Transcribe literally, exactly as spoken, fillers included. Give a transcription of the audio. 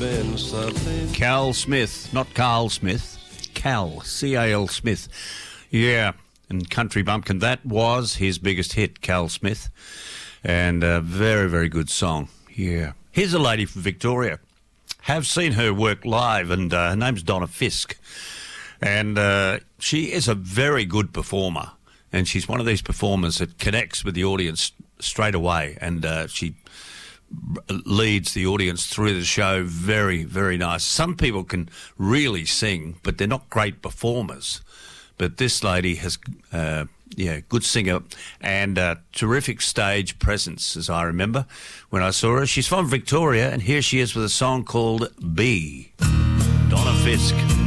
been something. Cal Smith, not Carl Smith. Cal, C A L Smith. Yeah, and Country Bumpkin, that was his biggest hit, Cal Smith. And a very, very good song. Yeah. Here's a lady from Victoria. Have seen her work live, and uh, her name's Donna Fisk. And uh, she is a very good performer. And she's one of these performers that connects with the audience straight away. And uh, she leads the audience through the show very, very nice. Some people can really sing, but they're not great performers. But this lady has, uh, yeah, good singer and uh, terrific stage presence, as I remember when I saw her. She's from Victoria, and here she is with a song called Bee. Donna Fisk.